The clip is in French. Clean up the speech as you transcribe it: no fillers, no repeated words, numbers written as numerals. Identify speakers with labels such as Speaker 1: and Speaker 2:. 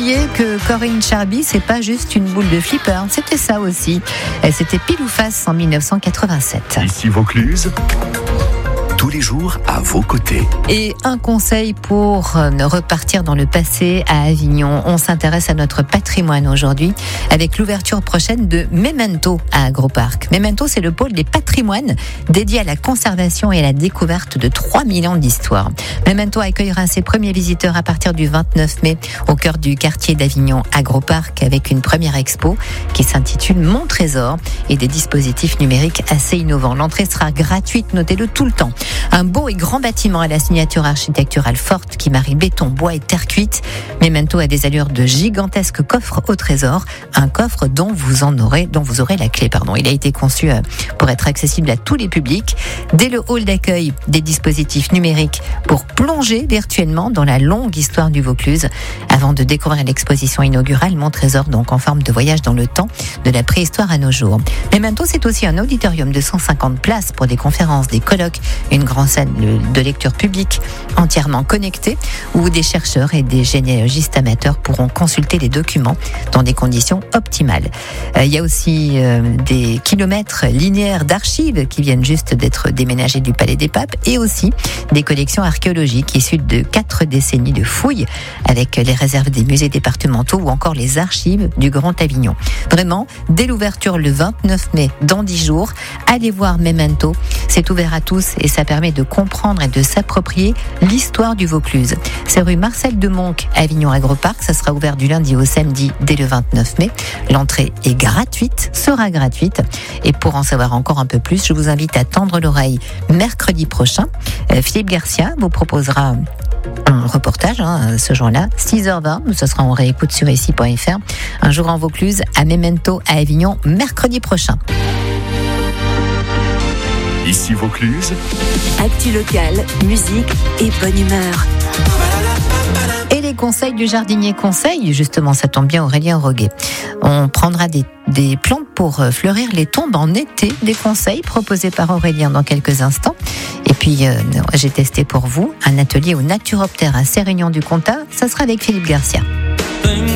Speaker 1: oublier que Corinne Charby, c'est pas juste une boule de flipper, c'était ça aussi. C'était pile ou face en 1987.
Speaker 2: Ici Vaucluse, tous les jours à vos côtés.
Speaker 1: Et un conseil pour repartir dans le passé à Avignon. On s'intéresse à notre patrimoine aujourd'hui avec l'ouverture prochaine de Memento à Agroparc. Memento, c'est le pôle des patrimoines dédié à la conservation et à la découverte de 3000 ans d'histoire. Memento accueillera ses premiers visiteurs à partir du 29 mai au cœur du quartier d'Avignon Agroparc avec une première expo qui s'intitule Mon Trésor et des dispositifs numériques assez innovants. L'entrée sera gratuite, notez-le tout le temps. Un beau et grand bâtiment à la signature architecturale forte qui marie béton, bois et terre cuite. Memento a des allures de gigantesque coffre au trésor, un coffre dont vous aurez la clé. Il a été conçu pour être accessible à tous les publics. Dès le hall d'accueil, des dispositifs numériques pour plonger virtuellement dans la longue histoire du Vaucluse avant de découvrir l'exposition inaugurale Mon Trésor, donc en forme de voyage dans le temps de la préhistoire à nos jours. Memento, c'est aussi un auditorium de 150 places pour des conférences, des colloques, une grande salle de lecture publique entièrement connectée où des chercheurs et des généalogistes amateurs pourront consulter les documents dans des conditions optimales. Il y a aussi des kilomètres linéaires d'archives qui viennent juste d'être déménagées du Palais des Papes et aussi des collections archéologiques issues de 4 décennies de fouilles avec les réserves des musées départementaux ou encore les archives du Grand Avignon. Vraiment, dès l'ouverture le 29 mai, dans 10 jours, allez voir Memento. C'est ouvert à tous et ça permet de comprendre et de s'approprier l'histoire du Vaucluse. C'est rue Marcel de Monck, Avignon Agroparc. Ça sera ouvert du lundi au samedi dès le 29 mai. L'entrée est sera gratuite. Et pour en savoir encore un peu plus, je vous invite à tendre l'oreille mercredi prochain. Philippe Garcia vous proposera un reportage ce jour-là, 6h20, ce sera en réécoute sur ici.fr. Un jour en Vaucluse à Memento à Avignon, mercredi prochain.
Speaker 2: Ici Vaucluse,
Speaker 3: actu locale, musique et bonne humeur.
Speaker 1: Et les conseils du jardinier conseil, justement, ça tombe bien, Aurélien Roguet. On prendra des plantes pour fleurir les tombes en été, des conseils proposés par Aurélien dans quelques instants. Et puis, j'ai testé pour vous un atelier au Naturoptère à Sérignan-du-Comtat. Ça sera avec Philippe Garcia.